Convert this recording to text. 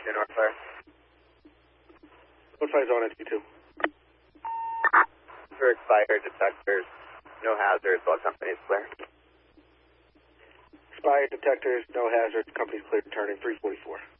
North clear. Notify zone NT2. For expired detectors, no hazards, all companies clear. Expired detectors, no hazards, company's clear, turning 344.